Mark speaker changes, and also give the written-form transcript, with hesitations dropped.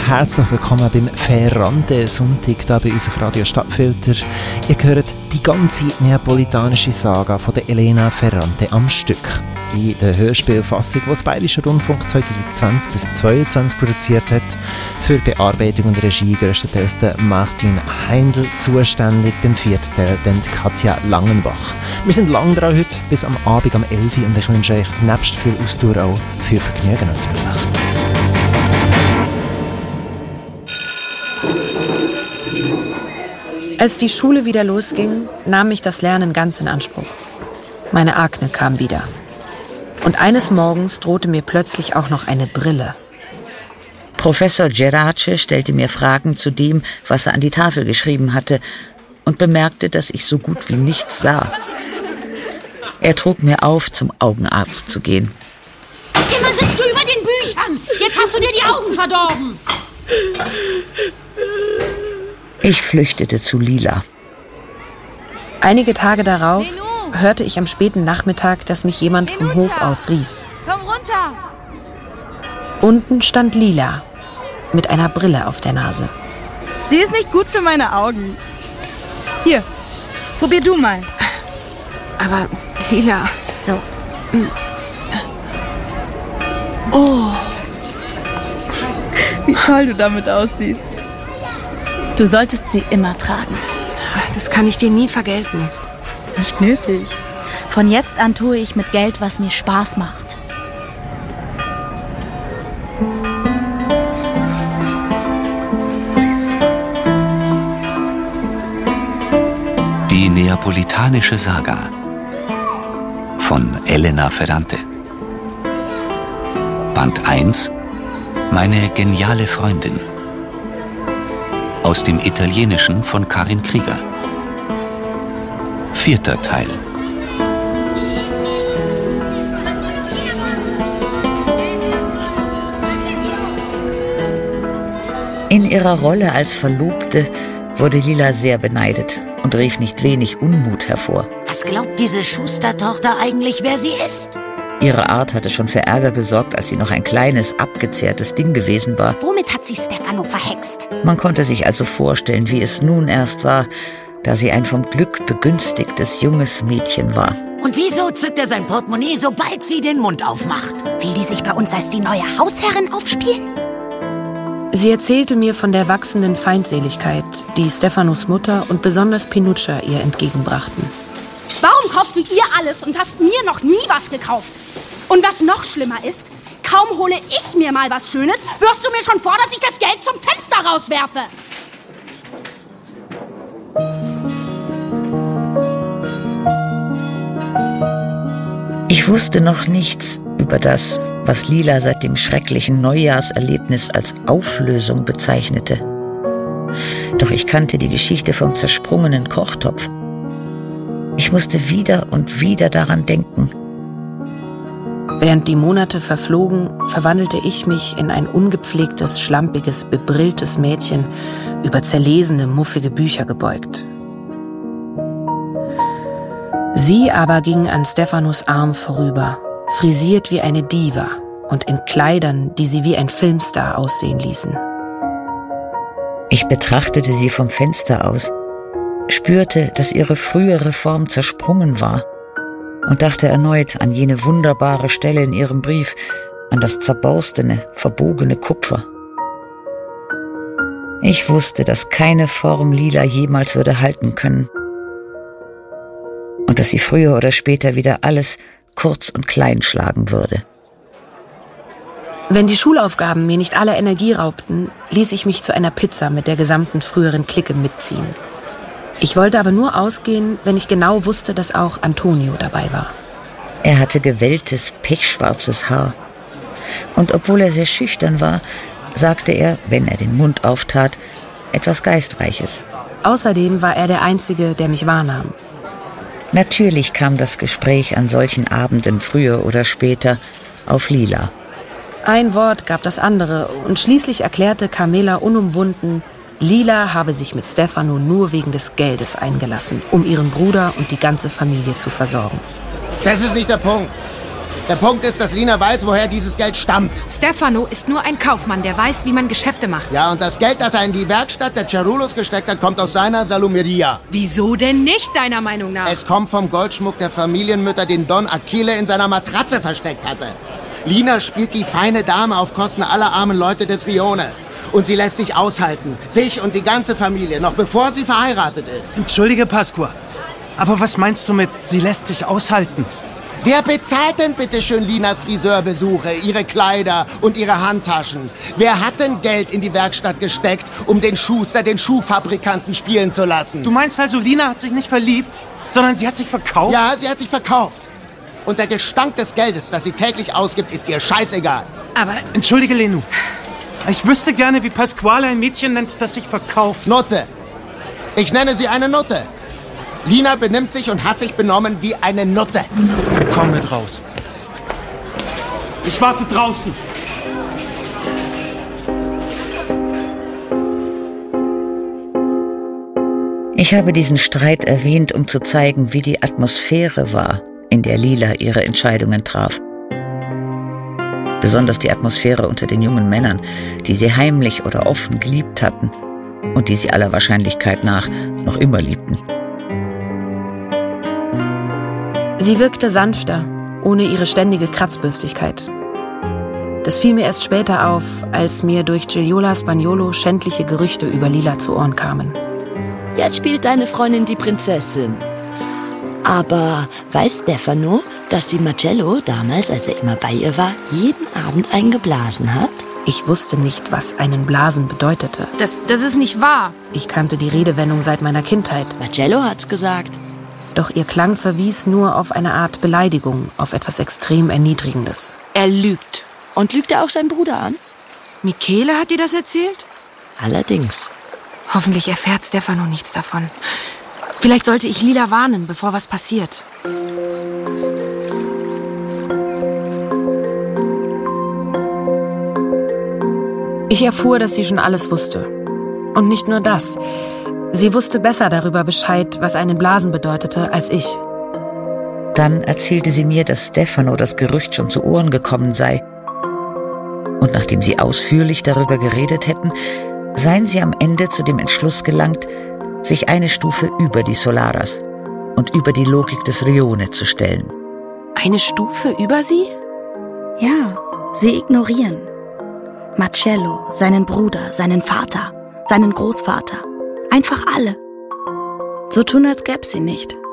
Speaker 1: herzlich willkommen beim Ferrante-Sonntag hier bei uns auf Radio Stadtfilter. Ihr hört die ganze neapolitanische Saga von der Elena Ferrante am Stück. In der Hörspielfassung, die das Bayerische Rundfunk 2020 bis 2022 produziert hat. Für Bearbeitung und Regie grösstenteils der Martin Heindl zuständig, beim vierten Teil dann Katja Langenbach. Wir sind lang dran heute, bis am Abend um 11 Uhr, und ich wünsche euch nebst viel Ausdauer auch viel Vergnügen natürlich.
Speaker 2: Als die Schule wieder losging, nahm ich das Lernen ganz in Anspruch. Meine Akne kam wieder. Und eines Morgens drohte mir plötzlich auch noch eine Brille.
Speaker 3: Professor Gerace stellte mir Fragen zu dem, was er an die Tafel geschrieben hatte, und bemerkte, dass ich so gut wie nichts sah. Er trug mir auf, zum Augenarzt zu gehen.
Speaker 4: Immer sitzt du über den Büchern! Jetzt hast du dir die Augen verdorben!
Speaker 3: Ich flüchtete zu Lila.
Speaker 2: Einige Tage darauf hörte ich am späten Nachmittag, dass mich jemand vom Hof aus rief.
Speaker 5: Komm runter!
Speaker 2: Unten stand Lila mit einer Brille auf der Nase.
Speaker 5: Sie ist nicht gut für meine Augen. Hier, probier du mal.
Speaker 2: Aber Lila...
Speaker 5: So.
Speaker 2: Oh.
Speaker 5: Wie toll du damit aussiehst. Du solltest sie immer tragen.
Speaker 2: Das kann ich dir nie vergelten.
Speaker 5: Nicht nötig. Von jetzt an tue ich mit Geld, was mir Spaß macht.
Speaker 6: Die neapolitanische Saga von Elena Ferrante. Band 1: Meine geniale Freundin. Aus dem Italienischen von Karin Krieger. 4. Teil.
Speaker 3: In ihrer Rolle als Verlobte wurde Lila sehr beneidet und rief nicht wenig Unmut hervor.
Speaker 7: Was glaubt diese Schustertochter eigentlich, wer sie ist?
Speaker 3: Ihre Art hatte schon für Ärger gesorgt, als sie noch ein kleines, abgezehrtes Ding gewesen war.
Speaker 4: Womit hat sie Stefano verhext?
Speaker 3: Man konnte sich also vorstellen, wie es nun erst war, da sie ein vom Glück begünstigtes junges Mädchen war.
Speaker 7: Und wieso zückt er sein Portemonnaie, sobald sie den Mund aufmacht?
Speaker 4: Will die sich bei uns als die neue Hausherrin aufspielen?
Speaker 2: Sie erzählte mir von der wachsenden Feindseligkeit, die Stefanos Mutter und besonders Pinuccia ihr entgegenbrachten.
Speaker 4: Warum kaufst du ihr alles und hast mir noch nie was gekauft? Und was noch schlimmer ist, kaum hole ich mir mal was Schönes, wirfst du mir schon vor, dass ich das Geld zum Fenster rauswerfe.
Speaker 3: Ich wusste noch nichts über das, was Lila seit dem schrecklichen Neujahrserlebnis als Auflösung bezeichnete. Doch ich kannte die Geschichte vom zersprungenen Kochtopf. Ich musste wieder und wieder daran denken.
Speaker 2: Während die Monate verflogen, verwandelte ich mich in ein ungepflegtes, schlampiges, bebrilltes Mädchen, über zerlesene, muffige Bücher gebeugt. Sie aber ging an Stefanos Arm vorüber, frisiert wie eine Diva und in Kleidern, die sie wie ein Filmstar aussehen ließen.
Speaker 3: Ich betrachtete sie vom Fenster aus, spürte, dass ihre frühere Form zersprungen war und dachte erneut an jene wunderbare Stelle in ihrem Brief, an das zerborstene, verbogene Kupfer. Ich wusste, dass keine Form Lila jemals würde halten können und dass sie früher oder später wieder alles kurz und klein schlagen würde.
Speaker 2: Wenn die Schulaufgaben mir nicht alle Energie raubten, ließ ich mich zu einer Pizza mit der gesamten früheren Clique mitziehen. Ich wollte aber nur ausgehen, wenn ich genau wusste, dass auch Antonio dabei war.
Speaker 3: Er hatte gewelltes, pechschwarzes Haar. Und obwohl er sehr schüchtern war, sagte er, wenn er den Mund auftat, etwas Geistreiches.
Speaker 2: Außerdem war er der Einzige, der mich wahrnahm.
Speaker 3: Natürlich kam das Gespräch an solchen Abenden früher oder später auf Lila.
Speaker 2: Ein Wort gab das andere und schließlich erklärte Carmela unumwunden, Lila habe sich mit Stefano nur wegen des Geldes eingelassen, um ihren Bruder und die ganze Familie zu versorgen.
Speaker 8: Das ist nicht der Punkt. Der Punkt ist, dass Lina weiß, woher dieses Geld stammt.
Speaker 2: Stefano ist nur ein Kaufmann, der weiß, wie man Geschäfte macht.
Speaker 8: Ja, und das Geld, das er in die Werkstatt der Cerulos gesteckt hat, kommt aus seiner Salumeria.
Speaker 2: Wieso denn nicht, deiner Meinung nach?
Speaker 8: Es kommt vom Goldschmuck der Familienmütter, den Don Achille in seiner Matratze versteckt hatte. Lina spielt die feine Dame auf Kosten aller armen Leute des Rione. Und sie lässt sich aushalten. Sich und die ganze Familie, noch bevor sie verheiratet ist.
Speaker 9: Entschuldige, Pasqua. Aber was meinst du mit, sie lässt sich aushalten?
Speaker 8: Wer bezahlt denn bitte schön Linas Friseurbesuche, ihre Kleider und ihre Handtaschen? Wer hat denn Geld in die Werkstatt gesteckt, um den Schuster, den Schuhfabrikanten spielen zu lassen?
Speaker 9: Du meinst also, Lina hat sich nicht verliebt, sondern sie hat sich verkauft?
Speaker 8: Ja, sie hat sich verkauft. Und der Gestank des Geldes, das sie täglich ausgibt, ist ihr scheißegal.
Speaker 2: Aber...
Speaker 9: Entschuldige, Lenu. Ich wüsste gerne, wie Pasquale ein Mädchen nennt, das sich verkauft.
Speaker 8: Nutte. Ich nenne sie eine Nutte. Lina benimmt sich und hat sich benommen wie eine Nutte.
Speaker 9: Komm mit raus. Ich warte draußen.
Speaker 3: Ich habe diesen Streit erwähnt, um zu zeigen, wie die Atmosphäre war, in der Lila ihre Entscheidungen traf. Besonders die Atmosphäre unter den jungen Männern, die sie heimlich oder offen geliebt hatten und die sie aller Wahrscheinlichkeit nach noch immer liebten.
Speaker 2: Sie wirkte sanfter, ohne ihre ständige Kratzbürstigkeit. Das fiel mir erst später auf, als mir durch Giliola Spagnolo schändliche Gerüchte über Lila zu Ohren kamen.
Speaker 10: Jetzt spielt deine Freundin die Prinzessin. Aber weiß Stefano, dass sie Marcello damals, als er immer bei ihr war, jeden Abend eingeblasen hat?
Speaker 2: Ich wusste nicht, was einen Blasen bedeutete.
Speaker 4: Das ist nicht wahr.
Speaker 2: Ich kannte die Redewendung seit meiner Kindheit.
Speaker 10: Marcello hat's gesagt.
Speaker 2: Doch ihr Klang verwies nur auf eine Art Beleidigung, auf etwas extrem Erniedrigendes.
Speaker 10: Er lügt. Und lügt er auch seinen Bruder an?
Speaker 2: Michele hat dir das erzählt?
Speaker 10: Allerdings.
Speaker 2: Hoffentlich erfährt Stefano nichts davon. Vielleicht sollte ich Lila warnen, bevor was passiert. Ich erfuhr, dass sie schon alles wusste. Und nicht nur das. Sie wusste besser darüber Bescheid, was einen Blasen bedeutete, als ich.
Speaker 3: Dann erzählte sie mir, dass Stefano das Gerücht schon zu Ohren gekommen sei. Und nachdem sie ausführlich darüber geredet hätten, seien sie am Ende zu dem Entschluss gelangt, sich eine Stufe über die Solaras und über die Logik des Rione zu stellen.
Speaker 2: Eine Stufe über sie?
Speaker 11: Ja, sie ignorieren. Marcello, seinen Bruder, seinen Vater, seinen Großvater. Einfach alle. So tun, als gäb's sie nicht.